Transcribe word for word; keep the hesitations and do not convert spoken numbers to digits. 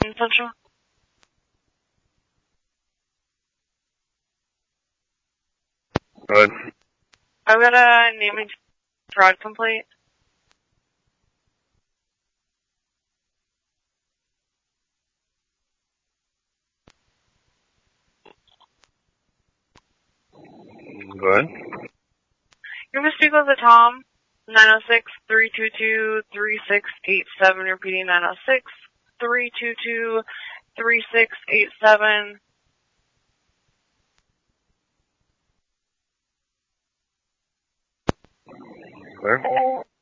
Central. Good. I've got a name and fraud complaint. Good. You're going to speak with the Tom. nine oh six, three two two, three six eight seven. Repeating nine oh six, three two two, three six eight seven. Clear.